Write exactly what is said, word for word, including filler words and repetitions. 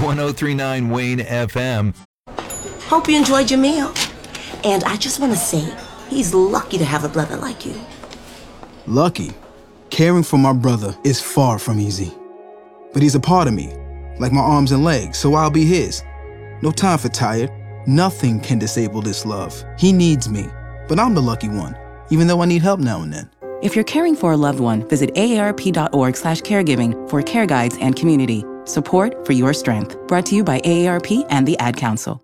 one oh three point nine Wayne F M. Hope you enjoyed your meal. And I just want to say, he's lucky to have a brother like you. Lucky? Caring for my brother is far from easy. But he's a part of me, like my arms and legs, so I'll be his. No time for tired. Nothing can disable this love. He needs me, but I'm the lucky one, even though I need help now and then. If you're caring for a loved one, visit A A R P dot org slash caregiving for care guides and community. Support for your strength. Brought to you by A A R P and the Ad Council.